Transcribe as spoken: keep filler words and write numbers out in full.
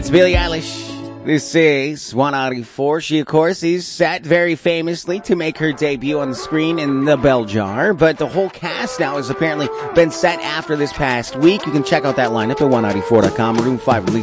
It's Billie Eilish. This is one eighty-four. She, of course, is set very famously to make her debut on the screen in The Bell Jar, but the whole cast now has apparently been set after this past week. You can check out that lineup at one eighty-four dot com. Maroon five released